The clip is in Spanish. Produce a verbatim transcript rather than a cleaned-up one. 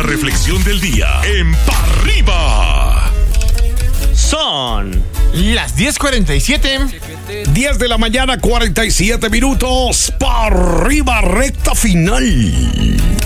la reflexión del día en Pa' Arriba. Son las diez cuarenta y siete. diez de la mañana, cuarenta y siete minutos. Pa' Arriba, recta final.